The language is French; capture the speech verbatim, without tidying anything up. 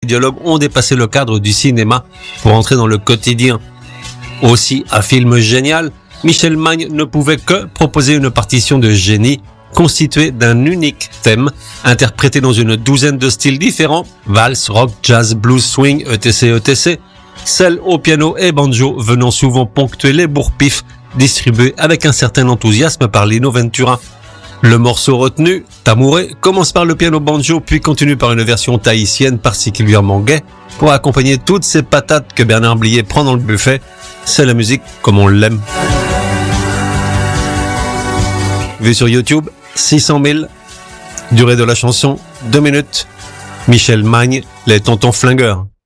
dialogues ont dépassé le cadre du cinéma pour entrer dans le quotidien. Aussi, un film génial, Michel Magne ne pouvait que proposer une partition de génie constituée d'un unique thème, interprété dans une douzaine de styles différents, valse, rock, jazz, blues, swing, et cetera, et cetera, celle au piano et banjo venant souvent ponctuer les bourre-pifs distribués avec un certain enthousiasme par Lino Ventura. Le morceau retenu, Tamouré, commence par le piano banjo puis continue par une version tahitienne particulièrement gaie pour accompagner toutes ces patates que Bernard Blier prend dans le buffet. C'est la musique comme on l'aime. Vu sur YouTube, six cent mille. Durée de la chanson, deux minutes. Michel Magne, les tontons flingueurs.